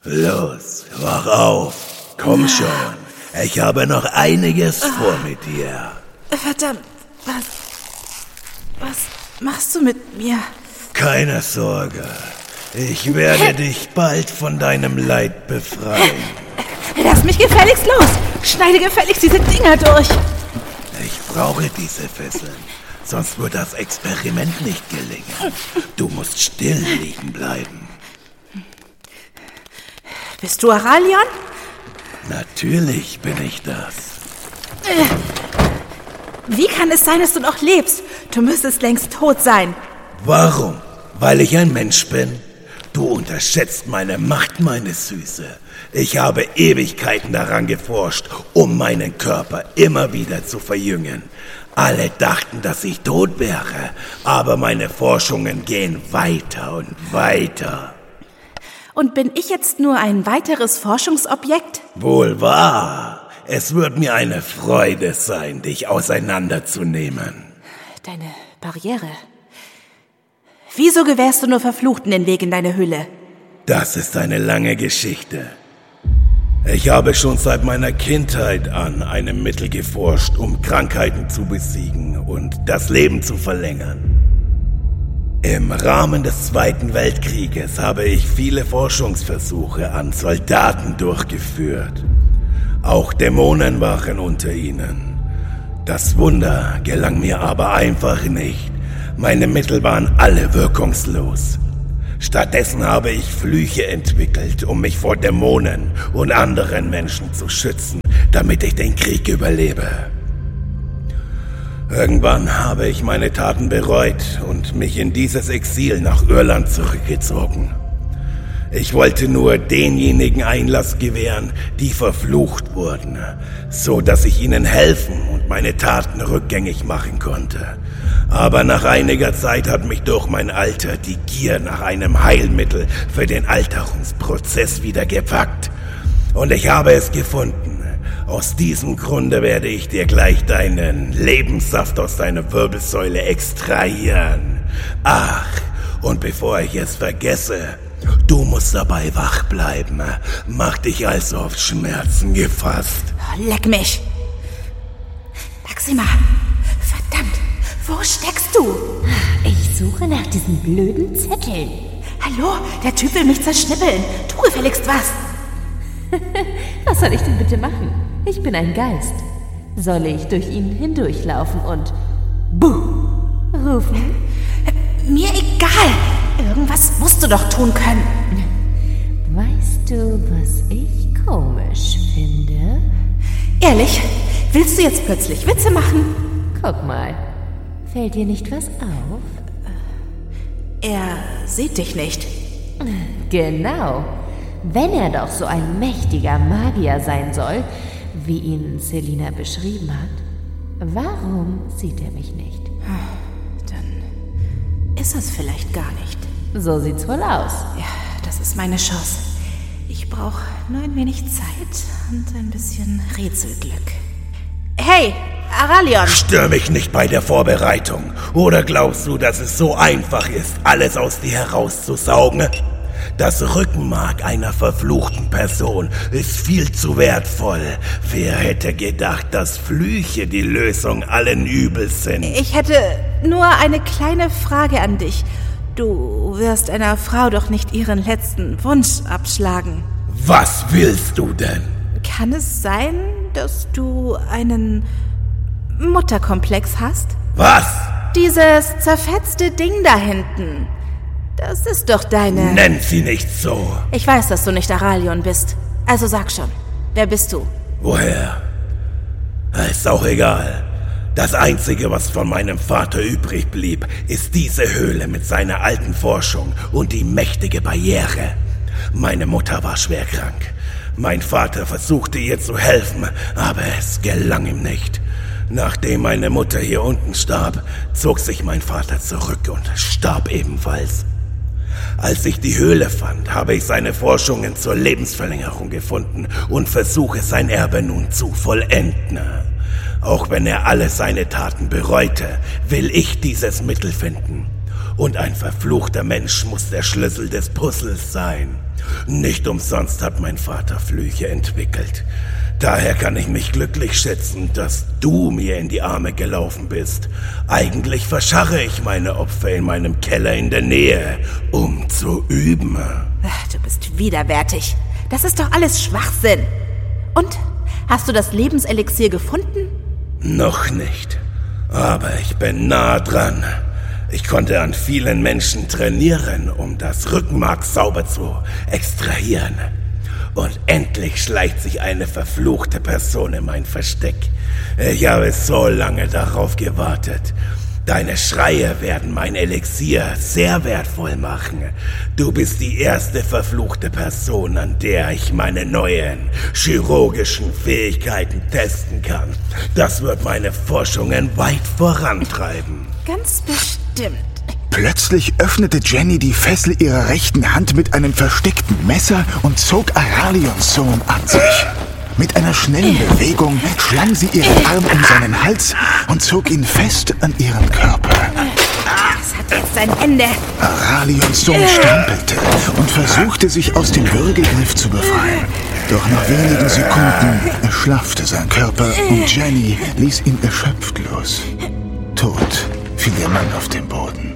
Los, wach auf. Komm schon. Ich habe noch einiges vor mit dir. Verdammt, was machst du mit mir? Keine Sorge. Ich werde dich bald von deinem Leid befreien. Lass mich gefälligst los. Schneide gefälligst diese Dinger durch. Ich brauche diese Fesseln. Sonst wird das Experiment nicht gelingen. Du musst still liegen bleiben. Bist du Aralion? Natürlich bin ich das. Wie kann es sein, dass du noch lebst? Du müsstest längst tot sein. Warum? Weil ich ein Mensch bin? Du unterschätzt meine Macht, meine Süße. Ich habe Ewigkeiten daran geforscht, um meinen Körper immer wieder zu verjüngen. Alle dachten, dass ich tot wäre, aber meine Forschungen gehen weiter und weiter. Und bin ich jetzt nur ein weiteres Forschungsobjekt? Wohl wahr. Es wird mir eine Freude sein, dich auseinanderzunehmen. Deine Barriere. Wieso gewährst du nur Verfluchten den Weg in deine Hülle? Das ist eine lange Geschichte. Ich habe schon seit meiner Kindheit an einem Mittel geforscht, um Krankheiten zu besiegen und das Leben zu verlängern. Im Rahmen des Zweiten Weltkrieges habe ich viele Forschungsversuche an Soldaten durchgeführt. Auch Dämonen waren unter ihnen. Das Wunder gelang mir aber einfach nicht. Meine Mittel waren alle wirkungslos. Stattdessen habe ich Flüche entwickelt, um mich vor Dämonen und anderen Menschen zu schützen, damit ich den Krieg überlebe. Irgendwann habe ich meine Taten bereut und mich in dieses Exil nach Irland zurückgezogen. Ich wollte nur denjenigen Einlass gewähren, die verflucht wurden, so dass ich ihnen helfen und meine Taten rückgängig machen konnte. Aber nach einiger Zeit hat mich durch mein Alter die Gier nach einem Heilmittel für den Alterungsprozess wieder gepackt. Und ich habe es gefunden. Aus diesem Grunde werde ich dir gleich deinen Lebenssaft aus deiner Wirbelsäule extrahieren. Ach, und bevor ich es vergesse, du musst dabei wach bleiben. Mach dich also auf Schmerzen gefasst. Leck mich! Maxima, verdammt, wo steckst du? Ich suche nach diesen blöden Zetteln. Hallo, der Typ will mich zerschnippeln. Tu gefälligst was. Was soll ich denn bitte machen? Ich bin ein Geist. Soll ich durch ihn hindurchlaufen und Buh rufen? Mir egal. Irgendwas musst du doch tun können. Weißt du, was ich komisch finde? Ehrlich? Willst du jetzt plötzlich Witze machen? Guck mal. Fällt dir nicht was auf? Er sieht dich nicht. Genau. Wenn er doch so ein mächtiger Magier sein soll, wie ihn Selina beschrieben hat, warum sieht er mich nicht? Dann ist es vielleicht gar nicht. So sieht's wohl aus. Ja, das ist meine Chance. Ich brauche nur ein wenig Zeit und ein bisschen Rätselglück. Hey, Aralion! Stör mich nicht bei der Vorbereitung. Oder glaubst du, dass es so einfach ist, alles aus dir herauszusaugen? Das Rückenmark einer verfluchten Person ist viel zu wertvoll. Wer hätte gedacht, dass Flüche die Lösung allen Übels sind? Ich hätte nur eine kleine Frage an dich. Du wirst einer Frau doch nicht ihren letzten Wunsch abschlagen. Was willst du denn? Kann es sein, dass du einen Mutterkomplex hast? Was? Dieses zerfetzte Ding da hinten. Das ist doch deine... Nenn sie nicht so. Ich weiß, dass du nicht Aralion bist. Also sag schon, wer bist du? Woher? Ist auch egal. Das Einzige, was von meinem Vater übrig blieb, ist diese Höhle mit seiner alten Forschung und die mächtige Barriere. Meine Mutter war schwer krank. Mein Vater versuchte ihr zu helfen, aber es gelang ihm nicht. Nachdem meine Mutter hier unten starb, zog sich mein Vater zurück und starb ebenfalls. Als ich die Höhle fand, habe ich seine Forschungen zur Lebensverlängerung gefunden und versuche sein Erbe nun zu vollenden. Auch wenn er alle seine Taten bereute, will ich dieses Mittel finden. Und ein verfluchter Mensch muss der Schlüssel des Puzzles sein. Nicht umsonst hat mein Vater Flüche entwickelt. Daher kann ich mich glücklich schätzen, dass du mir in die Arme gelaufen bist. Eigentlich verscharre ich meine Opfer in meinem Keller in der Nähe, um zu üben. Du bist widerwärtig. Das ist doch alles Schwachsinn. Und, hast du das Lebenselixier gefunden? Noch nicht. Aber ich bin nah dran. Ich konnte an vielen Menschen trainieren, um das Rückenmark sauber zu extrahieren. Und endlich schleicht sich eine verfluchte Person in mein Versteck. Ich habe so lange darauf gewartet. Deine Schreie werden mein Elixier sehr wertvoll machen. Du bist die erste verfluchte Person, an der ich meine neuen chirurgischen Fähigkeiten testen kann. Das wird meine Forschungen weit vorantreiben. Ganz bestimmt. Plötzlich öffnete Jenny die Fessel ihrer rechten Hand mit einem versteckten Messer und zog Aralions Sohn an sich. Mit einer schnellen Bewegung schlang sie ihren Arm um seinen Hals und zog ihn fest an ihren Körper. Das hat jetzt ein Ende. Aralions Sohn stampelte und versuchte, sich aus dem Würgegriff zu befreien. Doch nach wenigen Sekunden erschlaffte sein Körper und Jenny ließ ihn erschöpft los. Tot fiel der Mann auf den Boden.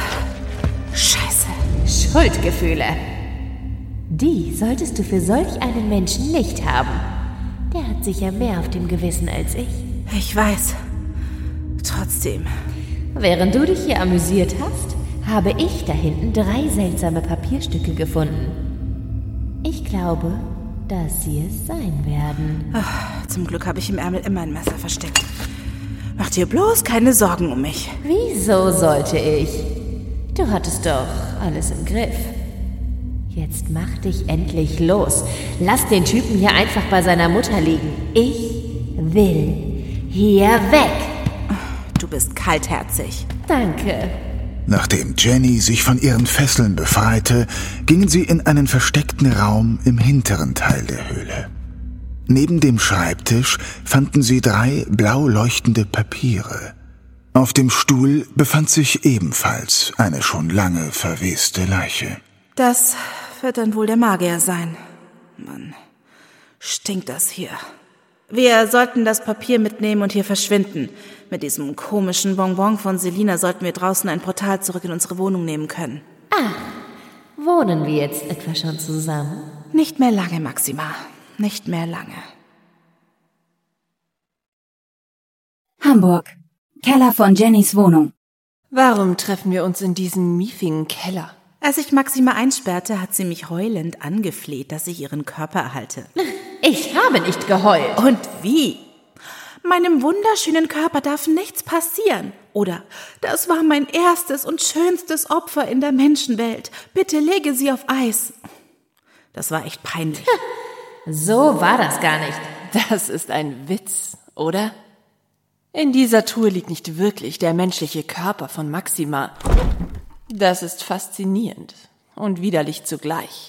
Scheiße. Schuldgefühle. Die solltest du für solch einen Menschen nicht haben. Der hat sicher mehr auf dem Gewissen als ich. Ich weiß. Trotzdem. Während du dich hier amüsiert hast, habe ich da hinten 3 seltsame Papierstücke gefunden. Ich glaube, dass sie es sein werden. Ach, zum Glück habe ich im Ärmel immer ein Messer versteckt. Mach dir bloß keine Sorgen um mich. Wieso sollte ich? Du hattest doch alles im Griff. Jetzt mach dich endlich los. Lass den Typen hier einfach bei seiner Mutter liegen. Ich will hier weg. Du bist kaltherzig. Danke. Nachdem Jenny sich von ihren Fesseln befreite, gingen sie in einen versteckten Raum im hinteren Teil der Höhle. Neben dem Schreibtisch fanden sie 3 blau leuchtende Papiere. Auf dem Stuhl befand sich ebenfalls eine schon lange verweste Leiche. Das wird dann wohl der Magier sein. Mann, stinkt das hier. Wir sollten das Papier mitnehmen und hier verschwinden. Mit diesem komischen Bonbon von Selina sollten wir draußen ein Portal zurück in unsere Wohnung nehmen können. Wohnen wir jetzt etwa schon zusammen? Nicht mehr lange, Maxima. Nicht mehr lange. Hamburg. Keller von Jennys Wohnung. Warum treffen wir uns in diesem miefigen Keller? Als ich Maxima einsperrte, hat sie mich heulend angefleht, dass ich ihren Körper erhalte. Ich habe nicht geheult. Und wie? Meinem wunderschönen Körper darf nichts passieren. Oder, das war mein erstes und schönstes Opfer in der Menschenwelt. Bitte lege sie auf Eis. Das war echt peinlich. So war das gar nicht. Das ist ein Witz, oder? In dieser Truhe liegt nicht wirklich der menschliche Körper von Maxima. Das ist faszinierend und widerlich zugleich.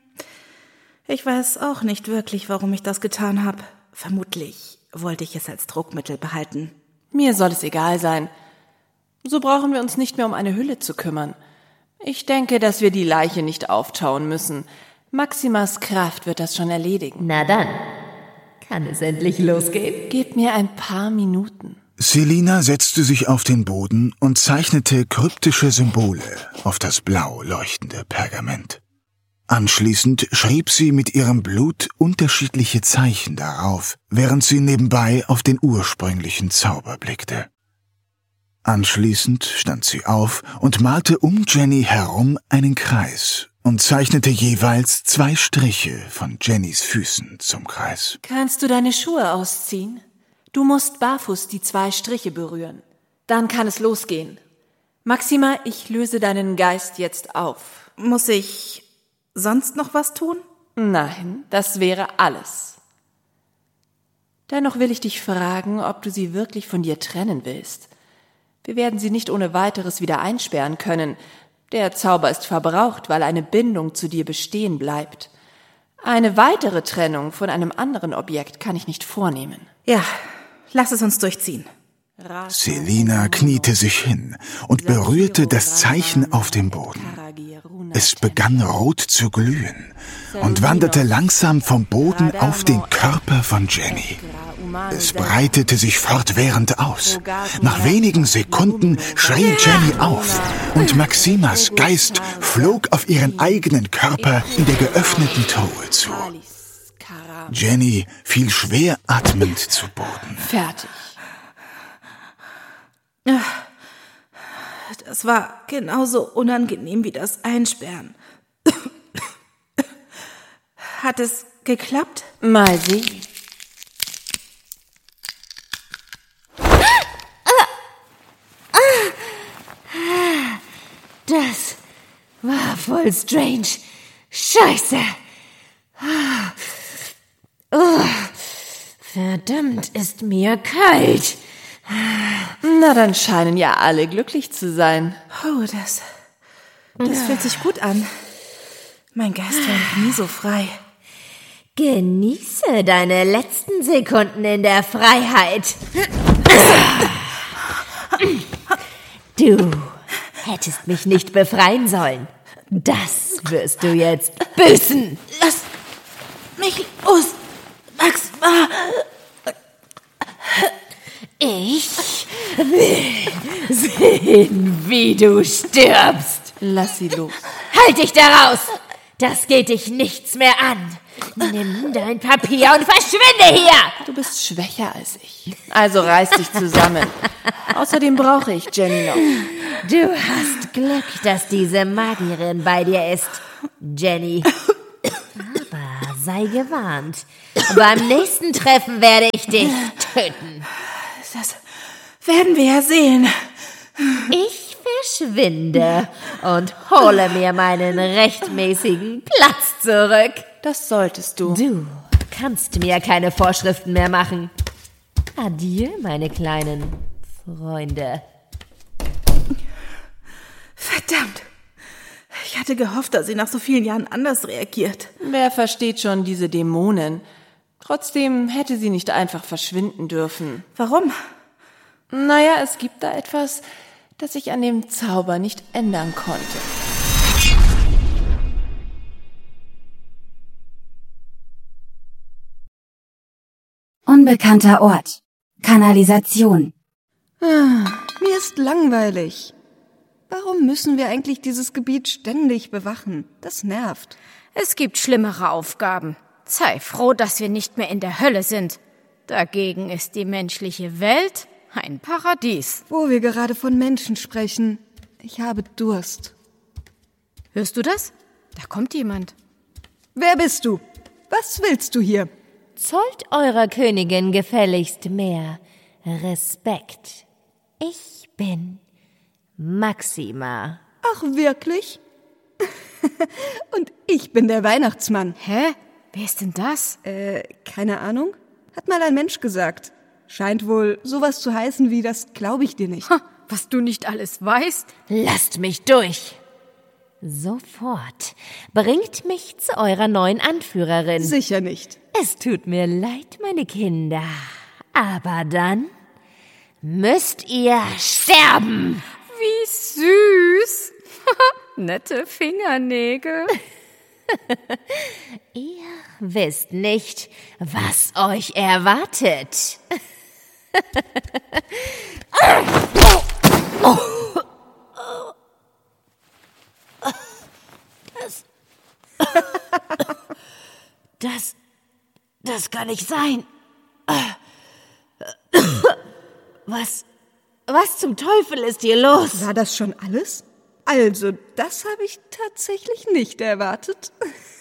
Ich weiß auch nicht wirklich, warum ich das getan habe. Vermutlich wollte ich es als Druckmittel behalten. Mir soll es egal sein. So brauchen wir uns nicht mehr um eine Hülle zu kümmern. Ich denke, dass wir die Leiche nicht auftauen müssen. Maximas Kraft wird das schon erledigen. Na dann, kann es endlich losgehen? Gib mir ein paar Minuten. Selina setzte sich auf den Boden und zeichnete kryptische Symbole auf das blau leuchtende Pergament. Anschließend schrieb sie mit ihrem Blut unterschiedliche Zeichen darauf, während sie nebenbei auf den ursprünglichen Zauber blickte. Anschließend stand sie auf und malte um Jenny herum einen Kreis und zeichnete jeweils 2 Striche von Jennys Füßen zum Kreis. Kannst du deine Schuhe ausziehen? Du musst barfuß die 2 Striche berühren. Dann kann es losgehen. Maxima, ich löse deinen Geist jetzt auf. Muss ich sonst noch was tun? Nein, das wäre alles. Dennoch will ich dich fragen, ob du sie wirklich von dir trennen willst. Wir werden sie nicht ohne weiteres wieder einsperren können. Der Zauber ist verbraucht, weil eine Bindung zu dir bestehen bleibt. Eine weitere Trennung von einem anderen Objekt kann ich nicht vornehmen. Ja, lass es uns durchziehen. Selina kniete sich hin und berührte das Zeichen auf dem Boden. Es begann rot zu glühen und wanderte langsam vom Boden auf den Körper von Jenny. Es breitete sich fortwährend aus. Nach wenigen Sekunden schrie Jenny auf und Maximas Geist flog auf ihren eigenen Körper in der geöffneten Truhe zu. Jenny fiel schwer atmend zu Boden. Fertig. Das war genauso unangenehm wie das Einsperren. Hat es geklappt? Mal sehen. Das war voll strange. Scheiße. Oh, verdammt, ist mir kalt. Na, dann scheinen ja alle glücklich zu sein. Oh, das fühlt sich gut an. Mein Geist war noch nie so frei. Genieße deine letzten Sekunden in der Freiheit. Du hättest mich nicht befreien sollen. Das wirst du jetzt büßen. Lass mich los, Max. Ich will sehen, wie du stirbst. Lass sie los. Halt dich da raus! Das geht dich nichts mehr an. Nimm dein Papier und verschwinde hier! Du bist schwächer als ich. Also reiß dich zusammen. Außerdem brauche ich Jenny noch. Du hast Glück, dass diese Magierin bei dir ist, Jenny. Aber sei gewarnt. Beim nächsten Treffen werde ich dich töten. Das werden wir ja sehen. Ich verschwinde und hole mir meinen rechtmäßigen Platz zurück. Das solltest du. Du kannst mir keine Vorschriften mehr machen. Adieu, meine kleinen Freunde. Verdammt. Ich hatte gehofft, dass sie nach so vielen Jahren anders reagiert. Wer versteht schon diese Dämonen? Trotzdem hätte sie nicht einfach verschwinden dürfen. Warum? Naja, es gibt da etwas, das ich an dem Zauber nicht ändern konnte. Unbekannter Ort. Kanalisation. Mir ist langweilig. Warum müssen wir eigentlich dieses Gebiet ständig bewachen? Das nervt. Es gibt schlimmere Aufgaben. Sei froh, dass wir nicht mehr in der Hölle sind. Dagegen ist die menschliche Welt ein Paradies. Wo wir gerade von Menschen sprechen. Ich habe Durst. Hörst du das? Da kommt jemand. Wer bist du? Was willst du hier? Zollt eurer Königin gefälligst mehr Respekt. Ich bin Maxima. Ach, wirklich? Und ich bin der Weihnachtsmann. Hä? Wer ist denn das? Keine Ahnung. Hat mal ein Mensch gesagt. Scheint wohl sowas zu heißen wie, das glaube ich dir nicht. Was du nicht alles weißt? Lasst mich durch. Sofort. Bringt mich zu eurer neuen Anführerin. Sicher nicht. Es tut mir leid, meine Kinder. Aber dann müsst ihr sterben. Wie süß. Nette Fingernägel. Ihr wisst nicht, was euch erwartet. Das kann nicht sein. Was zum Teufel ist hier los? War das schon alles? Also, das habe ich tatsächlich nicht erwartet.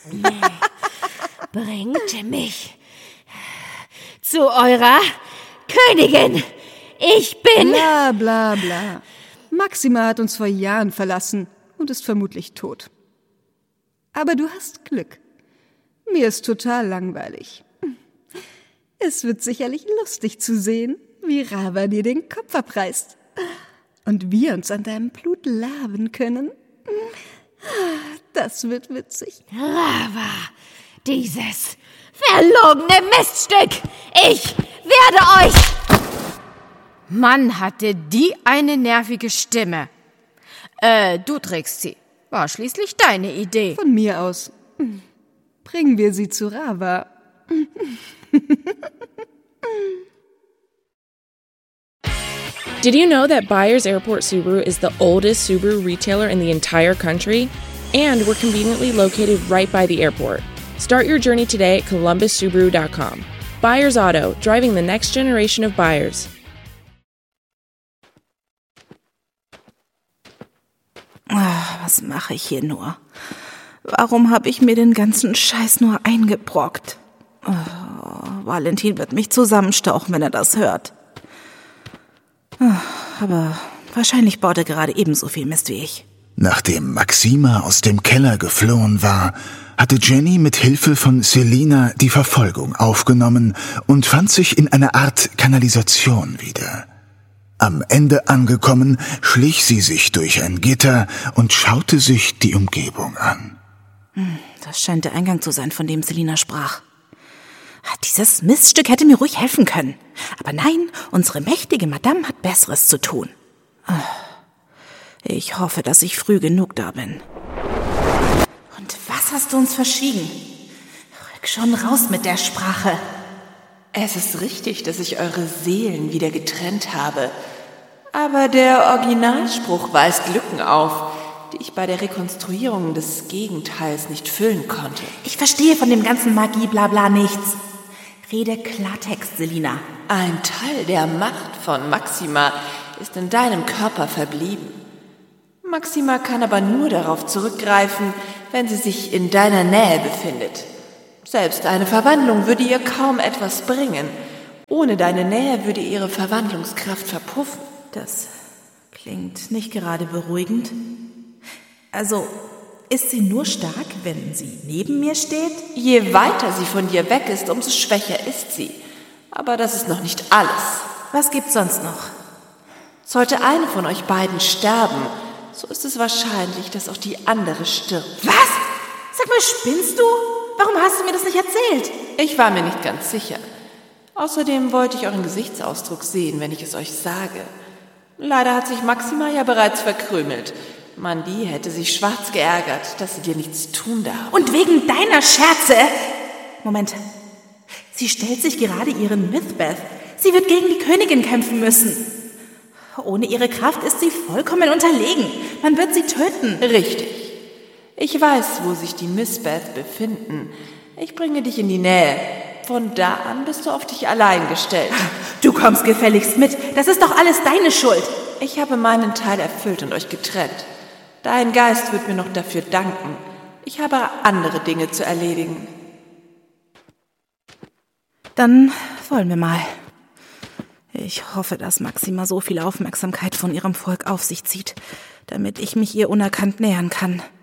Bringt mich zu eurer Königin. Ich bin... Bla, bla, bla. Maxima hat uns vor Jahren verlassen und ist vermutlich tot. Aber du hast Glück. Mir ist total langweilig. Es wird sicherlich lustig zu sehen, wie Rava dir den Kopf abreißt. Und wir uns an deinem Blut laben können. Das wird witzig. Rava, dieses verlogene Miststück! Ich werde euch... Mann, hatte die eine nervige Stimme. Du trägst sie. War schließlich deine Idee. Von mir aus. Bringen wir sie zu Rava. Did you know that Byers Airport Subaru is the oldest Subaru retailer in the entire country? And we're conveniently located right by the airport. Start your journey today at columbussubaru.com. Byers Auto, driving the next generation of buyers. Was mache ich hier nur? Warum habe ich mir den ganzen Scheiß nur eingebrockt? Valentin wird mich zusammenstauchen, wenn er das hört. Aber wahrscheinlich baut er gerade ebenso viel Mist wie ich. Nachdem Maxima aus dem Keller geflohen war, hatte Jenny mit Hilfe von Selina die Verfolgung aufgenommen und fand sich in einer Art Kanalisation wieder. Am Ende angekommen, schlich sie sich durch ein Gitter und schaute sich die Umgebung an. Das scheint der Eingang zu sein, von dem Selina sprach. Dieses Miststück hätte mir ruhig helfen können. Aber nein, unsere mächtige Madame hat Besseres zu tun. Ich hoffe, dass ich früh genug da bin. Und was hast du uns verschwiegen? Rück schon raus mit der Sprache. Es ist richtig, dass ich eure Seelen wieder getrennt habe. Aber der Originalspruch weist Lücken auf, die ich bei der Rekonstruierung des Gegenteils nicht füllen konnte. Ich verstehe von dem ganzen Magie-Blabla nichts. Rede Klartext, Selina. Ein Teil der Macht von Maxima ist in deinem Körper verblieben. Maxima kann aber nur darauf zurückgreifen, wenn sie sich in deiner Nähe befindet. Selbst eine Verwandlung würde ihr kaum etwas bringen. Ohne deine Nähe würde ihre Verwandlungskraft verpuffen. Das klingt nicht gerade beruhigend. Also, ist sie nur stark, wenn sie neben mir steht? Je weiter sie von dir weg ist, umso schwächer ist sie. Aber das ist noch nicht alles. Was gibt's sonst noch? Sollte eine von euch beiden sterben, so ist es wahrscheinlich, dass auch die andere stirbt. Was? Sag mal, spinnst du? Warum hast du mir das nicht erzählt? Ich war mir nicht ganz sicher. Außerdem wollte ich euren Gesichtsausdruck sehen, wenn ich es euch sage. Leider hat sich Maxima ja bereits verkrümelt. Mandy hätte sich schwarz geärgert, dass sie dir nichts tun darf. Und wegen deiner Scherze? Moment. Sie stellt sich gerade ihren Mythbeth. Sie wird gegen die Königin kämpfen müssen. Ohne ihre Kraft ist sie vollkommen unterlegen. Man wird sie töten. Richtig. Ich weiß, wo sich die Mistbeth befinden. Ich bringe dich in die Nähe. Von da an bist du auf dich allein gestellt. Du kommst gefälligst mit. Das ist doch alles deine Schuld. Ich habe meinen Teil erfüllt und euch getrennt. Dein Geist wird mir noch dafür danken. Ich habe andere Dinge zu erledigen. Dann wollen wir mal. Ich hoffe, dass Maxima so viel Aufmerksamkeit von ihrem Volk auf sich zieht, damit ich mich ihr unerkannt nähern kann.